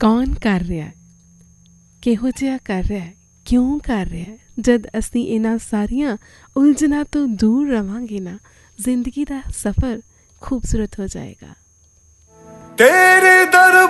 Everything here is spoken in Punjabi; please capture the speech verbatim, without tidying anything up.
ਕੌਣ ਕਰ ਰਿਹਾ, ਕਿਹੋ ਜਿਹਾ ਕਰ ਰਿਹਾ, ਕਿਉਂ ਕਰ ਰਿਹਾ। ਜਦ ਅਸੀਂ ਇਹਨਾਂ ਸਾਰੀਆਂ ਉਲਝਣਾਂ ਤੋਂ ਦੂਰ ਰਵਾਂਗੇ ਨਾ, ਜ਼ਿੰਦਗੀ ਦਾ ਸਫ਼ਰ ਖੂਬਸੂਰਤ ਹੋ ਜਾਏਗਾ। ਤੇਰੇ ਦਰ